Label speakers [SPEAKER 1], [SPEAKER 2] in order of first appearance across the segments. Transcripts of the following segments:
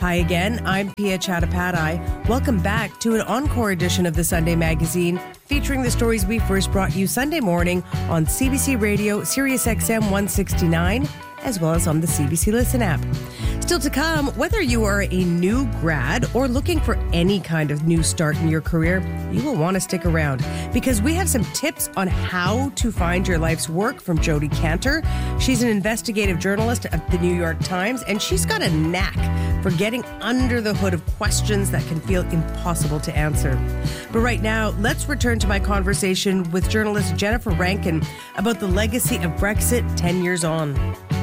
[SPEAKER 1] Hi again, I'm Pia Chattopadhyay. Welcome back to an encore edition of the Sunday Magazine, featuring the stories we first brought you Sunday morning on CBC Radio, Sirius XM 169, as well as on the CBC Listen app. Still to come, whether you are a new grad or looking for any kind of new start in your career, you will want to stick around because we have some tips on how to find your life's work from Jodi Kantor. She's an investigative journalist at the New York Times, and she's got a knack for getting under the hood of questions that can feel impossible to answer. But right now, let's return to my conversation with journalist Jennifer Rankin about the legacy of Brexit 10 years on.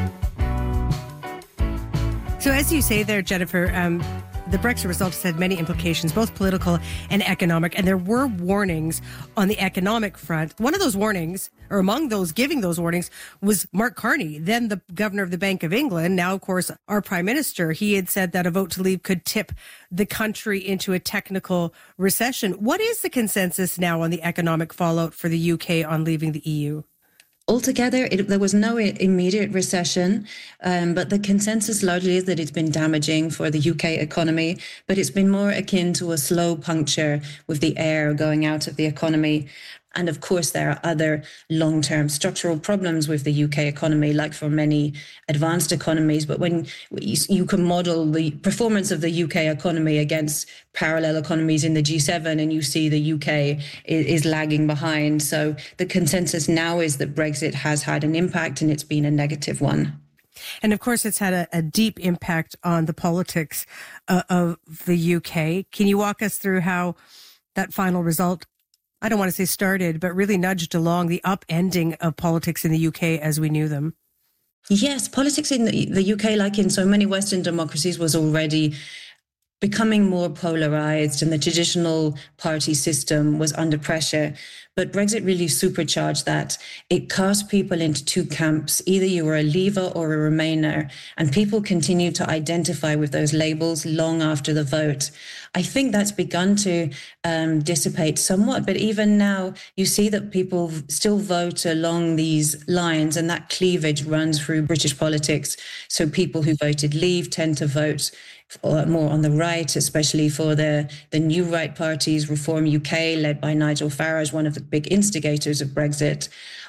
[SPEAKER 1] So as you say there, Jennifer, the Brexit results had many implications, both political and economic, and there were warnings on the economic front. One of those warnings, or among those giving those warnings, was Mark Carney, then the governor of the Bank of England, now, of course, our prime minister. He had said that a vote to leave could tip the country into a technical recession. What is the consensus now on the economic fallout for the UK on leaving the EU?
[SPEAKER 2] Altogether, there was no immediate recession, but the consensus largely is that it's been damaging for the UK economy, but it's been more akin to a slow puncture with the air going out of the economy. And of course, there are other long-term structural problems with the UK economy, like for many advanced economies. But when you can model the performance of the UK economy against parallel economies in the G7, and you see the UK is lagging behind. So the consensus now is that Brexit has had an impact, and it's been a negative one.
[SPEAKER 1] And of course, it's had a deep impact on the politics of the UK. Can you walk us through how that final result, I don't want to say started, but really nudged along the upending of politics in the UK as we knew them?
[SPEAKER 2] Yes, politics in the UK, like in so many Western democracies, was already becoming more polarized, and the traditional party system was under pressure. But Brexit really supercharged that. It cast people into two camps. Either you were a leaver or a remainer, and people continue to identify with those labels long after the vote. I think that's begun to dissipate somewhat, but even now you see that people still vote along these lines, and that cleavage runs through British politics. So people who voted leave tend to vote more on the right, especially for the new right parties, Reform UK, led by Nigel Farage, one of the big instigators of Brexit,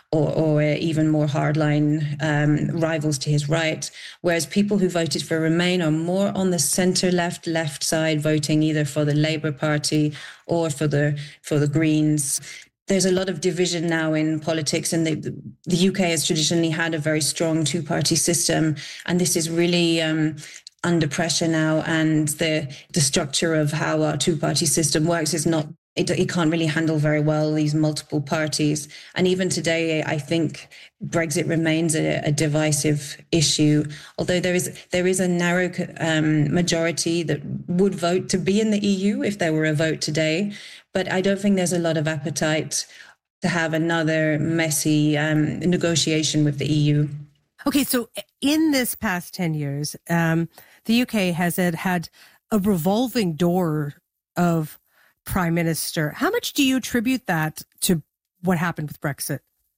[SPEAKER 2] or even more hardline rivals to his right. Whereas people who voted for Remain are more on the centre-left side, voting either for the Labour Party or for the Greens. There's a lot of division now in politics, and the UK has traditionally had a very strong two-party system, and this is really under pressure now, and the structure of how our two-party system works is not, it can't really handle very well these multiple parties. And even today, I think Brexit remains a divisive issue, although there is a narrow majority that would vote to be in the EU if there were a vote today. But I don't think there's a lot of appetite to have another messy negotiation with the EU.
[SPEAKER 1] Okay, so in this past 10 years, the UK has had a revolving door of prime minister. How much do you attribute that to what happened with Brexit?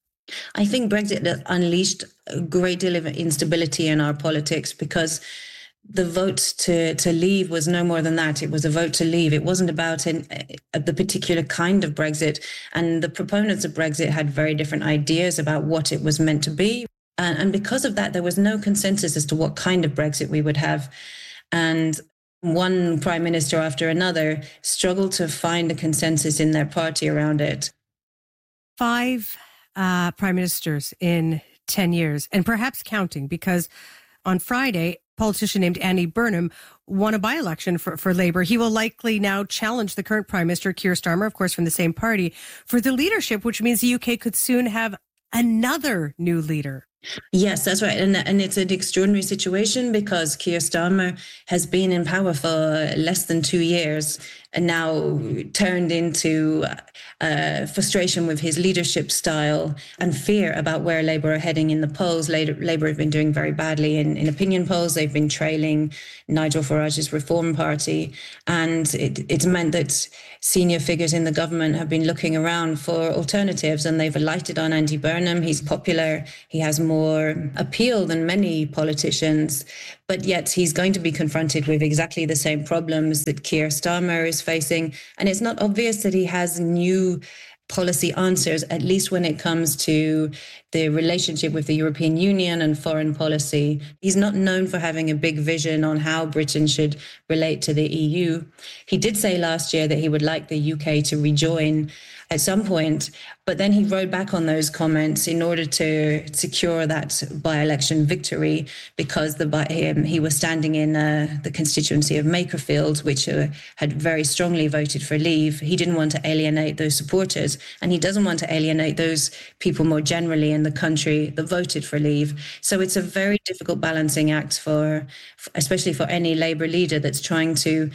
[SPEAKER 2] I think Brexit unleashed a great deal of instability in our politics, because the vote to leave was no more than that. It was a vote to leave. It wasn't about the particular kind of Brexit. And the proponents of Brexit had very different ideas about what it was meant to be. And because of that, there was no consensus as to what kind of Brexit we would have. And one prime minister after another struggled to find a consensus in their party around it.
[SPEAKER 1] 5 prime ministers in 10 years, and perhaps counting, because on Friday, a politician named Andy Burnham won a by-election for Labour. He will likely now challenge the current Prime Minister, Keir Starmer, of course, from the same party, for the leadership, which means the UK could soon have another new leader.
[SPEAKER 2] Yes, that's right. And it's an extraordinary situation, because Keir Starmer has been in power for less than 2 years, and now turned into frustration with his leadership style and fear about where Labour are heading in the polls. Labour have been doing very badly in opinion polls. They've been trailing Nigel Farage's Reform Party. And it's meant that senior figures in the government have been looking around for alternatives, and they've alighted on Andy Burnham. He's popular. He has more more appeal than many politicians, but yet he's going to be confronted with exactly the same problems that Keir Starmer is facing. And it's not obvious that he has new policy answers, at least when it comes to the relationship with the European Union and foreign policy. He's not known for having a big vision on how Britain should relate to the EU. He did say last year that he would like the UK to rejoin at some point, but then he rode back on those comments in order to secure that by-election victory, because he was standing in the constituency of Makerfield, which had very strongly voted for Leave. He didn't want to alienate those supporters, and he doesn't want to alienate those people more generally in the country that voted for Leave. So it's a very difficult balancing act especially for any Labour leader that's trying to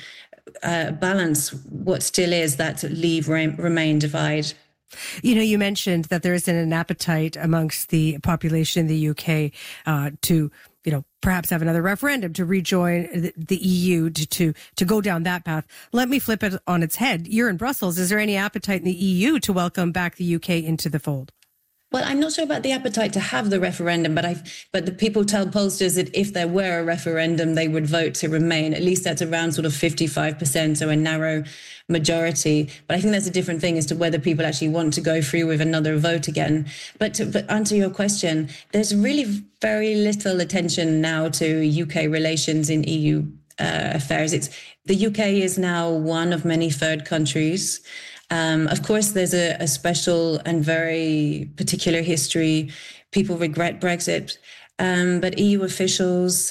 [SPEAKER 2] balance what still is that Leave Remain divide.
[SPEAKER 1] You know, you mentioned that there isn't an appetite amongst the population in the UK to, perhaps have another referendum to rejoin the EU, to go down that path. Let me flip it on its head. You're in Brussels. Is there any appetite in the EU to welcome back the UK into the fold?
[SPEAKER 2] Well, I'm not sure about the appetite to have the referendum, but the people tell pollsters that if there were a referendum, they would vote to remain. At least that's around sort of 55%, so a narrow majority. But I think that's a different thing as to whether people actually want to go through with another vote again. But to answer your question, there's really very little attention now to UK relations in EU affairs. The UK is now one of many third countries. Of course, there's a special and very particular history. People regret Brexit, but EU officials,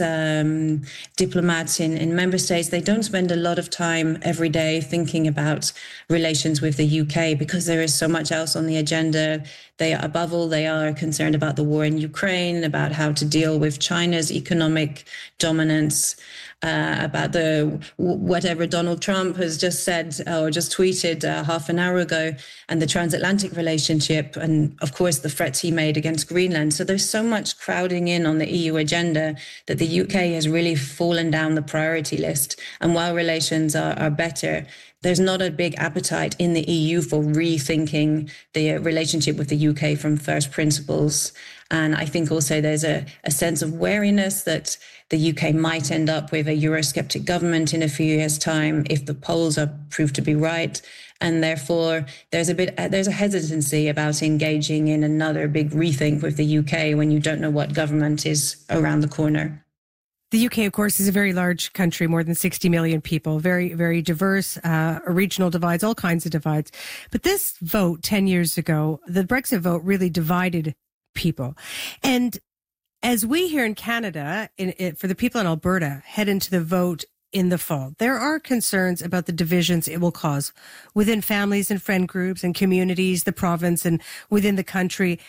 [SPEAKER 2] diplomats in member states, they don't spend a lot of time every day thinking about relations with the UK because there is so much else on the agenda. Above all, they are concerned about the war in Ukraine, about how to deal with China's economic dominance, about whatever Donald Trump has just said or just tweeted half an hour ago, and the transatlantic relationship, and of course the threats he made against Greenland. So there's so much crowding in on the EU agenda that the UK has really fallen down the priority list. And while relations are better, there's not a big appetite in the EU for rethinking the relationship with the UK from first principles. And I think also there's a sense of wariness that the UK might end up with a Eurosceptic government in a few years' time if the polls are proved to be right. And therefore, there's a hesitancy about engaging in another big rethink with the UK when you don't know what government is around the corner.
[SPEAKER 1] The UK, of course, is a very large country, more than 60 million people, very, very diverse, regional divides, all kinds of divides. But this vote 10 years ago, the Brexit vote really divided people. And as we here in Canada, for the people in Alberta, head into the vote in the fall, there are concerns about the divisions it will cause within families and friend groups and communities, the province, and within the country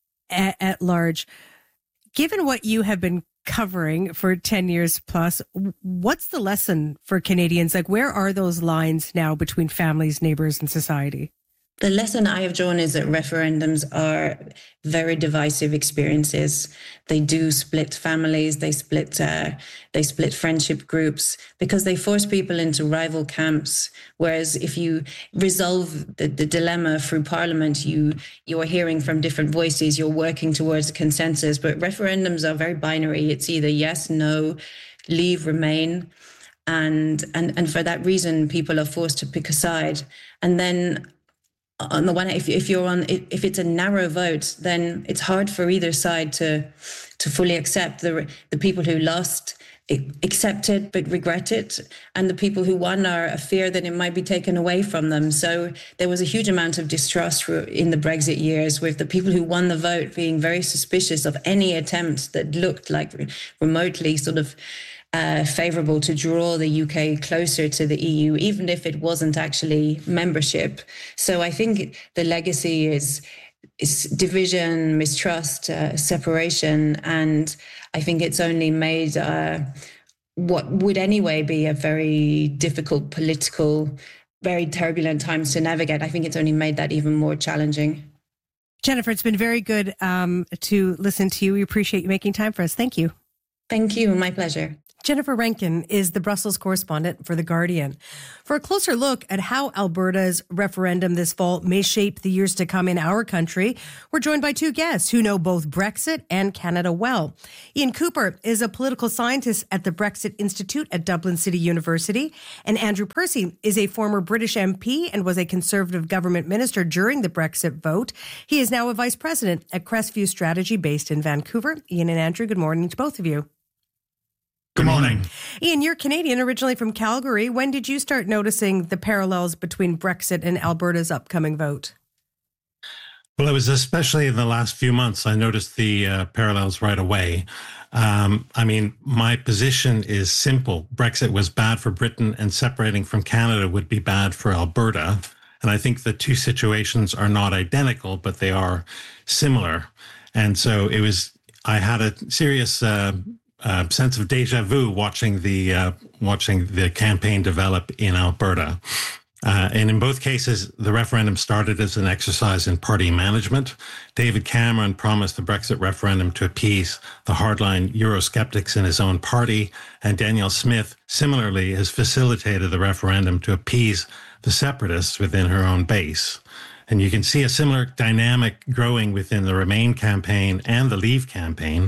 [SPEAKER 1] at large. Given what you have been covering for 10 years plus, what's the lesson for Canadians? Like, where are those lines now between families, neighbors, and society?
[SPEAKER 2] The lesson I have drawn is that referendums are very divisive experiences. They do split families, they split friendship groups because they force people into rival camps. Whereas if you resolve the dilemma through Parliament, you're hearing from different voices, you're working towards a consensus. But referendums are very binary. It's either yes, no, leave, remain. And for that reason, people are forced to pick a side. And then on the one hand, if it's a narrow vote, then it's hard for either side to fully accept. The people who lost accept it but regret it, and the people who won are a fear that it might be taken away from them. So there was a huge amount of distrust in the Brexit years, with the people who won the vote being very suspicious of any attempt that looked like remotely sort of favourable to draw the UK closer to the EU, even if it wasn't actually membership. So I think the legacy is division, mistrust, separation, and I think it's only made what would anyway be a very difficult political, very turbulent times to navigate. I think it's only made that even more challenging.
[SPEAKER 1] Jennifer, it's been very good to listen to you. We appreciate you making time for us. Thank you.
[SPEAKER 2] Thank you. My pleasure.
[SPEAKER 1] Jennifer Rankin is the Brussels correspondent for The Guardian. For a closer look at how Alberta's referendum this fall may shape the years to come in our country, we're joined by two guests who know both Brexit and Canada well. Ian Cooper is a political scientist at the Brexit Institute at Dublin City University, and Andrew Percy is a former British MP and was a Conservative government minister during the Brexit vote. He is now a vice president at Crestview Strategy based in Vancouver. Ian and Andrew, good morning to both of you.
[SPEAKER 3] Good morning.
[SPEAKER 1] Ian, you're Canadian, originally from Calgary. When did you start noticing the parallels between Brexit and Alberta's upcoming vote?
[SPEAKER 3] Well, it was especially in the last few months, I noticed the parallels right away. My position is simple. Brexit was bad for Britain, and separating from Canada would be bad for Alberta. And I think the two situations are not identical, but they are similar. And so I had a serious sense of deja vu watching the campaign develop in Alberta. And in both cases, the referendum started as an exercise in party management. David Cameron promised the Brexit referendum to appease the hardline Eurosceptics in his own party, and Danielle Smith similarly has facilitated the referendum to appease the separatists within her own base. And you can see a similar dynamic growing within the Remain campaign and the Leave campaign,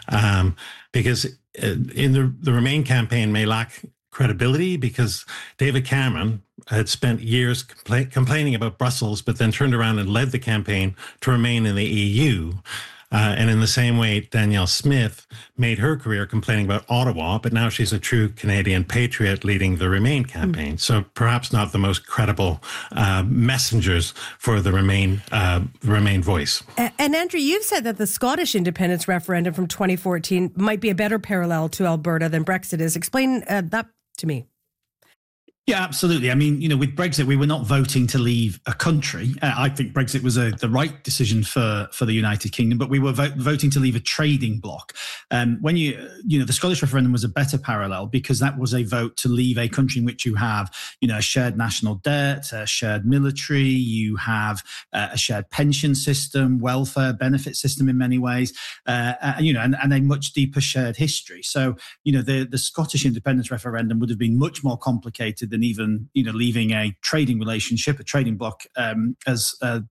[SPEAKER 3] because in the Remain campaign may lack credibility because David Cameron had spent years complaining about Brussels, but then turned around and led the campaign to remain in the EU. And in the same way, Danielle Smith made her career complaining about Ottawa, but now she's a true Canadian patriot leading the Remain campaign. So perhaps not the most credible messengers for the Remain voice.
[SPEAKER 1] And Andrew, you've said that the Scottish independence referendum from 2014 might be a better parallel to Alberta than Brexit is. Explain that to me.
[SPEAKER 4] Yeah, absolutely. I mean, with Brexit, we were not voting to leave a country. I think Brexit was the right decision for the United Kingdom, but we were voting to leave a trading bloc. When the Scottish referendum was a better parallel because that was a vote to leave a country in which you have, a shared national debt, a shared military, you have a shared pension system, welfare benefit system in many ways, and a much deeper shared history. So, the Scottish independence referendum would have been much more complicated than even leaving a trading relationship, a trading bloc, as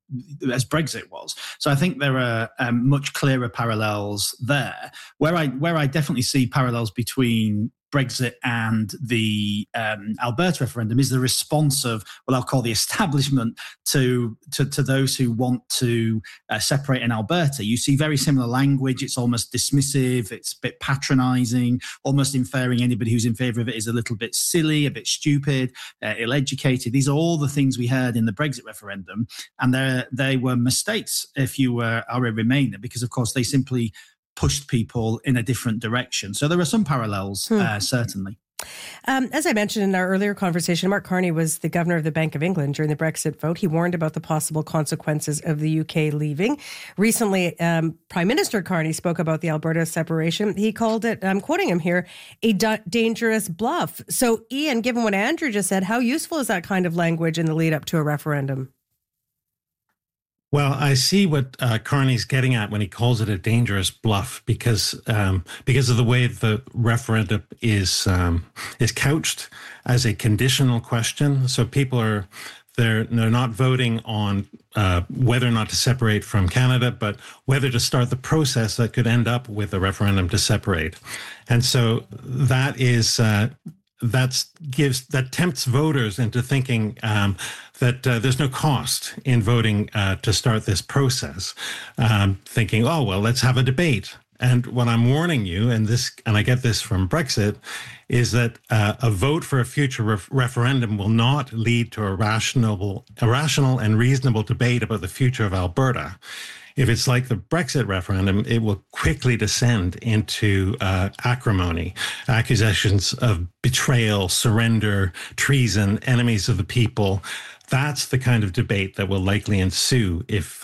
[SPEAKER 4] Brexit was. So I think there are much clearer parallels there. Where I definitely see parallels between Brexit and the Alberta referendum is the response of what I'll call the establishment to those who want to separate in Alberta. You see very similar language. It's almost dismissive. It's a bit patronising, almost inferring anybody who's in favour of it is a little bit silly, a bit stupid, ill-educated. These are all the things we heard in the Brexit referendum, and they were mistakes if you are a Remainer, because of course they simply pushed people in a different direction. So there are some parallels, certainly.
[SPEAKER 1] As I mentioned in our earlier conversation, Mark Carney was the governor of the Bank of England during the Brexit vote. He warned about the possible consequences of the UK leaving. Recently, Prime Minister Carney spoke about the Alberta separation. He called it, I'm quoting him here, a dangerous bluff. So, Ian, given what Andrew just said, how useful is that kind of language in the lead up to a referendum?
[SPEAKER 3] Well, I see what Carney's getting at when he calls it a dangerous bluff, because of the way the referendum is couched as a conditional question. So people they're not voting on whether or not to separate from Canada, but whether to start the process that could end up with a referendum to separate. And so that is. That tempts voters into thinking that there's no cost in voting to start this process, thinking, oh, well, let's have a debate. And what I'm warning you, and I get this from Brexit, is that a vote for a future referendum will not lead to a rational and reasonable debate about the future of Alberta. If it's like the Brexit referendum, it will quickly descend into acrimony, accusations of betrayal, surrender, treason, enemies of the people. That's the kind of debate that will likely ensue if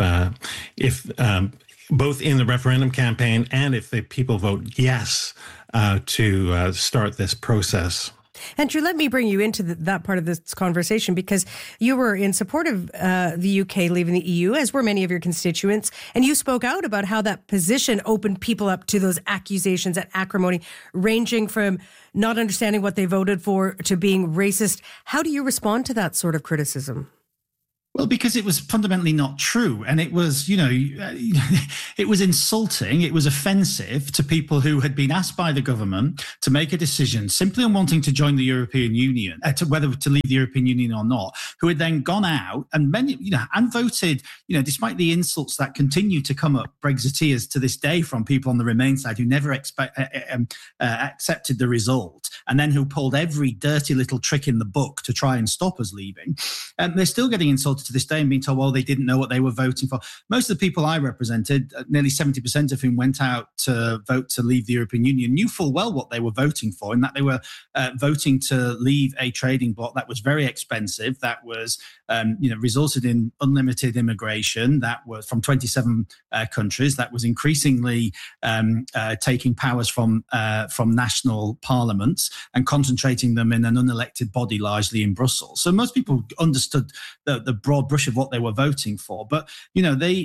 [SPEAKER 3] both in the referendum campaign and if the people vote yes to start this process.
[SPEAKER 1] Andrew, let me bring you into that part of this conversation, because you were in support of the UK leaving the EU, as were many of your constituents, and you spoke out about how that position opened people up to those accusations and acrimony, ranging from not understanding what they voted for to being racist. How do you respond to that sort of criticism?
[SPEAKER 4] Well, because it was fundamentally not true. And it was, it was insulting. It was offensive to people who had been asked by the government to make a decision simply on wanting to join the European Union, to whether to leave the European Union or not, who had then gone out and many, and voted, despite the insults that continue to come up, Brexiteers to this day from people on the Remain side who never accepted the result, and then who pulled every dirty little trick in the book to try and stop us leaving. They're still getting insulted to this day and being told, well, they didn't know what they were voting for. Most of the people I represented, nearly 70% of whom went out to vote to leave the European Union, knew full well what they were voting for, in that they were voting to leave a trading bloc that was very expensive, that was, resulted in unlimited immigration, that was from 27 countries, that was increasingly taking powers from national parliaments and concentrating them in an unelected body, largely in Brussels. So most people understood the broad brush of what they were voting for, but and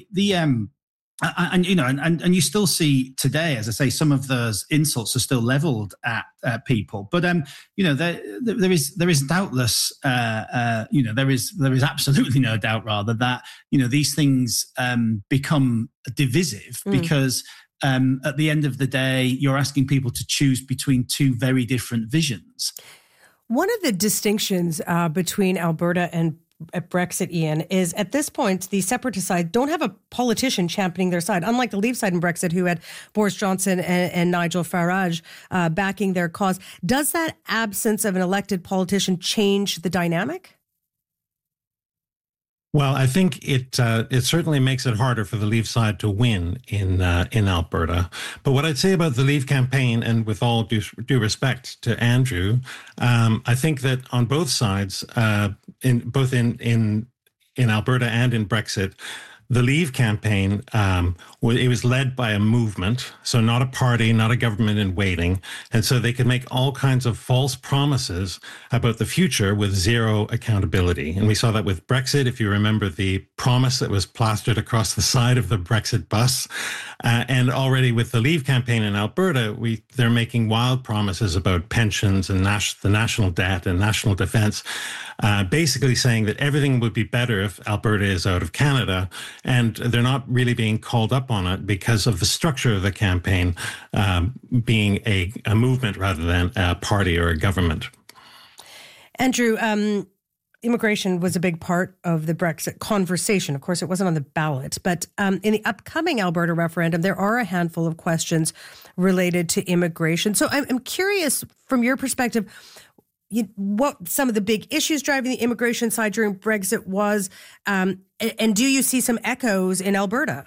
[SPEAKER 4] you still see today, as I say, some of those insults are still levelled at people. But there is doubtless, there is absolutely no doubt, rather, that these things become divisive because at the end of the day, you're asking people to choose between two very different visions.
[SPEAKER 1] One of the distinctions between Alberta and Brexit, Ian, is at this point, the separatist side don't have a politician championing their side, unlike the Leave side in Brexit, who had Boris Johnson and Nigel Farage backing their cause. Does that absence of an elected politician change the dynamic?
[SPEAKER 3] Well, I think it certainly makes it harder for the Leave side to win in Alberta. But what I'd say about the Leave campaign, and with all due respect to Andrew, I think that on both sides, in Alberta and in Brexit, the Leave campaign, it was led by a movement, so not a party, not a government in waiting. And so they could make all kinds of false promises about the future with zero accountability. And we saw that with Brexit, if you remember the promise that was plastered across the side of the Brexit bus. And already with the Leave campaign in Alberta, they're making wild promises about pensions and the national debt and national defense, basically saying that everything would be better if Alberta is out of Canada. And they're not really being called up on it because of the structure of the campaign being a movement rather than a party or a government.
[SPEAKER 1] Andrew, immigration was a big part of the Brexit conversation. Of course, it wasn't on the ballot, but in the upcoming Alberta referendum, there are a handful of questions related to immigration. So I'm curious, from your perspective, what some of the big issues driving the immigration side during Brexit was, and do you see some echoes in Alberta?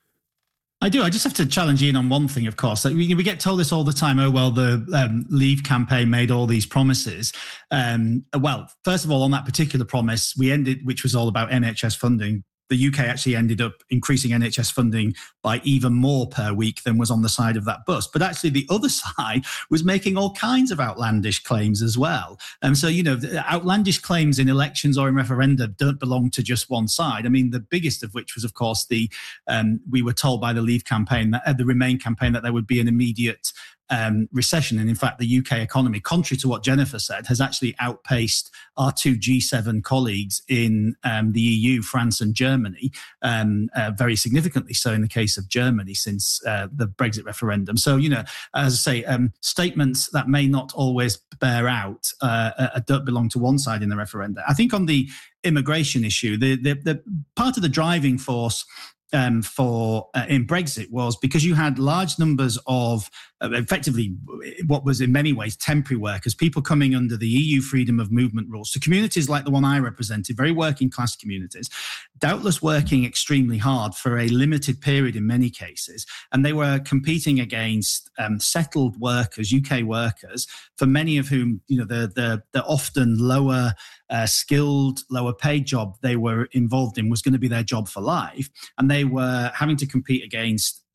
[SPEAKER 4] I do. I just have to challenge Ian on one thing, of course. We get told this all the time. Oh, well, the Leave campaign made all these promises. Well, first of all, on that particular promise, we ended, which was all about NHS funding. The UK actually ended up increasing NHS funding by even more per week than was on the side of that bus. But actually, the other side was making all kinds of outlandish claims as well. So, the outlandish claims in elections or in referenda don't belong to just one side. I mean, the biggest of which was, of course, we were told by the Leave campaign, the Remain campaign, that there would be an immediate recession. And in fact, the UK economy, contrary to what Jennifer said, has actually outpaced our two G7 colleagues in the EU, France and Germany, very significantly so in the case of Germany since the Brexit referendum. So, as I say, statements that may not always bear out don't belong to one side in the referenda. I think on the immigration issue, the part of the driving force in Brexit was because you had large numbers of effectively what was in many ways temporary workers, people coming under the EU freedom of movement rules. So communities like the one I represented, very working class communities, doubtless working extremely hard for a limited period in many cases. And they were competing against settled workers, UK workers, for many of whom, the often lower skilled, lower paid job they were involved in was going to be their job for life. And they were having to compete against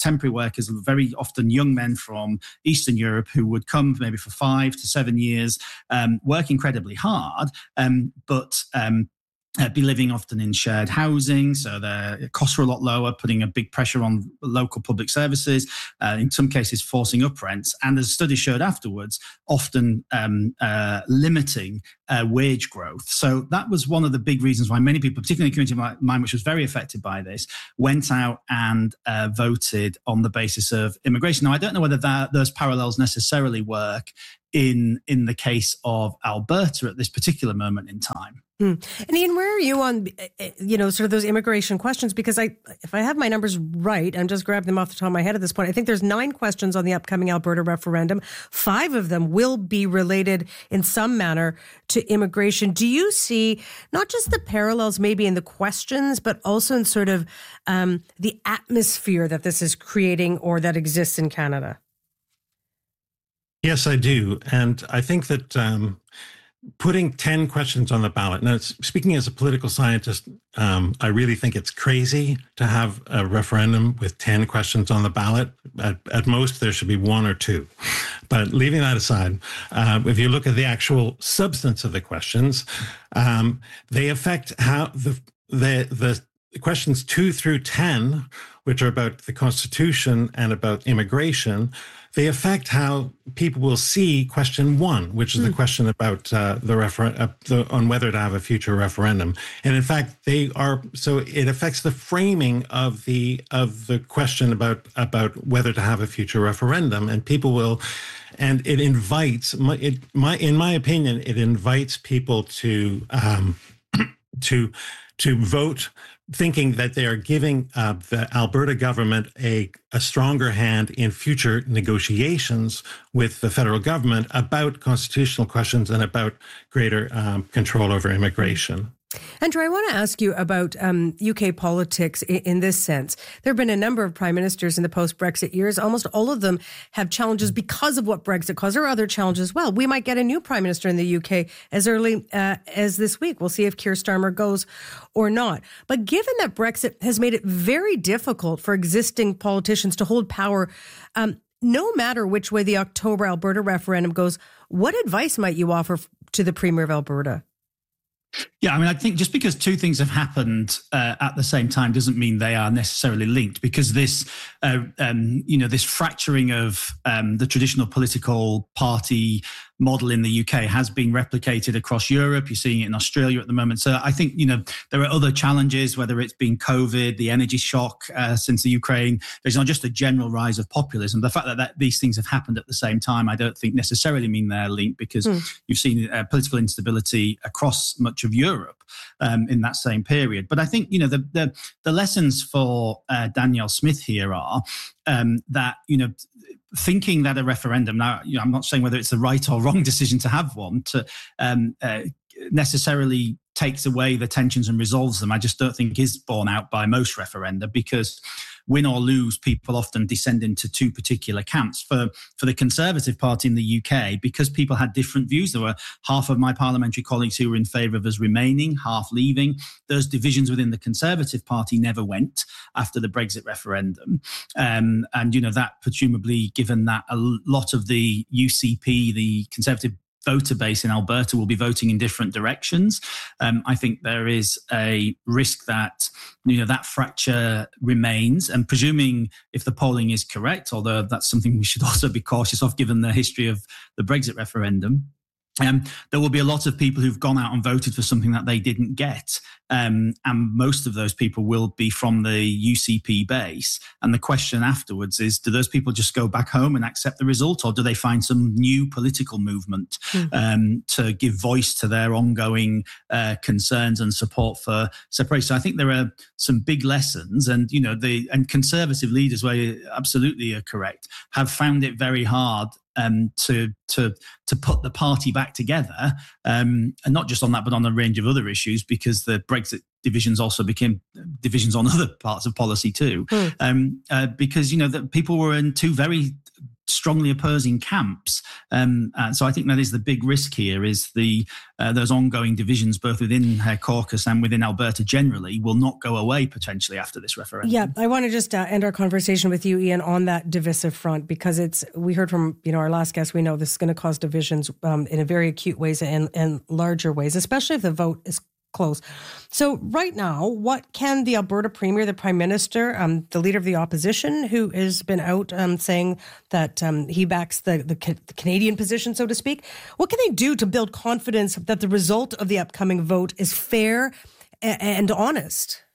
[SPEAKER 4] temporary workers, very often young men from Eastern Europe who would come maybe for 5 to 7 years, work incredibly hard, but be living often in shared housing, so their costs were a lot lower, putting a big pressure on local public services, in some cases forcing up rents, and as studies showed afterwards, often limiting wage growth. So that was one of the big reasons why many people, particularly in the community like mine, which was very affected by this, went out and voted on the basis of immigration. Now, I don't know whether those parallels necessarily work in the case of Alberta at this particular moment in time.
[SPEAKER 1] And Ian, where are you on, sort of those immigration questions? Because if I have my numbers right, I'm just grabbing them off the top of my head at this point. I think there's 9 questions on the upcoming Alberta referendum. 5 of them will be related in some manner to immigration. Do you see not just the parallels maybe in the questions, but also in sort of the atmosphere that this is creating or that exists in Canada?
[SPEAKER 3] Yes, I do. And I think that putting 10 questions on the ballot. Now, speaking as a political scientist, I really think it's crazy to have a referendum with 10 questions on the ballot. At most, there should be 1 or 2. But leaving that aside, if you look at the actual substance of the questions, they affect how the questions 2 through 10, which are about the Constitution and about immigration, they affect how people will see question 1, which is the question about on whether to have a future referendum. And in fact, so it affects the framing of the question about whether to have a future referendum, and people will. And it invites, in my opinion, it invites people to vote, thinking that they are giving the Alberta government a stronger hand in future negotiations with the federal government about constitutional questions and about greater control over immigration.
[SPEAKER 1] Andrew, I want to ask you about UK politics in this sense. There have been a number of prime ministers in the post-Brexit years. Almost all of them have challenges because of what Brexit caused. There are other challenges as well. We might get a new prime minister in the UK as early as this week. We'll see if Keir Starmer goes or not. But given that Brexit has made it very difficult for existing politicians to hold power, no matter which way the October Alberta referendum goes, what advice might you offer to the Premier of Alberta?
[SPEAKER 4] Yeah, I mean, I think just because 2 things have happened at the same time doesn't mean they are necessarily linked, because this, this fracturing of the traditional political party model in the UK has been replicated across Europe. You're seeing it in Australia at the moment. So I think, there are other challenges, whether it's been COVID, the energy shock since the Ukraine. There's not just a general rise of populism. The fact that these things have happened at the same time, I don't think necessarily mean they're linked, because you've seen political instability across much of Europe in that same period. But I think, the lessons for Danielle Smith here are that, thinking that a referendum, now, I'm not saying whether it's the right or wrong decision to have one, to necessarily takes away the tensions and resolves them. I just don't think is borne out by most referenda, because win or lose, people often descend into 2 particular camps. For the Conservative Party in the UK, because people had different views, there were half of my parliamentary colleagues who were in favour of us remaining, half leaving. Those divisions within the Conservative Party never went after the Brexit referendum. And, that presumably, given that a lot of the UCP, the Conservative voter base in Alberta, will be voting in different directions. I think there is a risk that, that fracture remains. And presuming if the polling is correct, although that's something we should also be cautious of given the history of the Brexit referendum, there will be a lot of people who've gone out and voted for something that they didn't get. And most of those people will be from the UCP base. And the question afterwards is, do those people just go back home and accept the result, or do they find some new political movement to give voice to their ongoing concerns and support for separation? So I think there are some big lessons, and, and Conservative leaders, where you absolutely are correct, have found it very hard to put the party back together, and not just on that, but on a range of other issues, because the Brexit divisions also became divisions on other parts of policy too. Because that people were in 2 very strongly opposing camps. And so I think that is the big risk here, is those ongoing divisions both within her caucus and within Alberta generally will not go away potentially after this referendum.
[SPEAKER 1] Yeah, I want to just end our conversation with you, Ian, on that divisive front, because we heard from our last guest, we know this is going to cause divisions in a very acute ways and larger ways, especially if the vote is close. So right now, what can the Alberta Premier, the Prime Minister, the Leader of the Opposition, who has been out saying that he backs the Canadian position, so to speak, what can they do to build confidence that the result of the upcoming vote is fair and honest?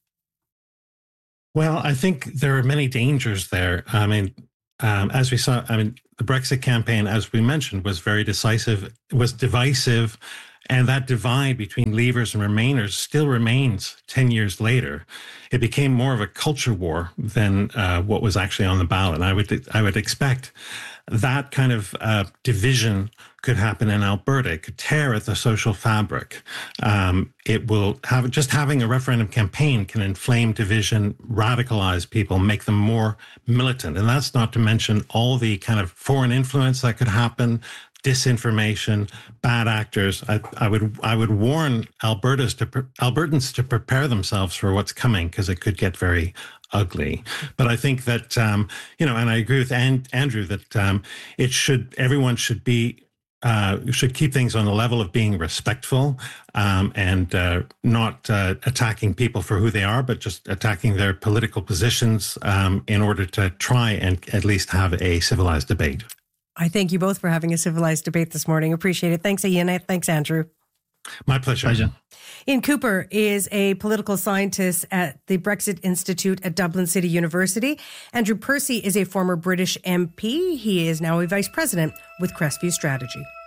[SPEAKER 3] Well, I think there are many dangers there. I mean, as we saw, the Brexit campaign, as we mentioned, was very decisive, was divisive. And that divide between Leavers and Remainers still remains 10 years later. It became more of a culture war than what was actually on the ballot. And I would expect that kind of division could happen in Alberta. It could tear at the social fabric. It will have just having a referendum campaign can inflame division, radicalize people, make them more militant. And that's not to mention all the kind of foreign influence that could happen, disinformation, bad actors. I would warn Albertans to prepare themselves for what's coming, because it could get very ugly. But I think that and I agree with Andrew that everyone should keep things on the level of being respectful and not attacking people for who they are, but just attacking their political positions in order to try and at least have a civilized debate.
[SPEAKER 1] I thank you both for having a civilized debate this morning. Appreciate it. Thanks, Ian. Thanks, Andrew.
[SPEAKER 3] My pleasure.
[SPEAKER 1] Ian Cooper is a political scientist at the Brexit Institute at Dublin City University. Andrew Percy is a former British MP. He is now a vice president with Crestview Strategy.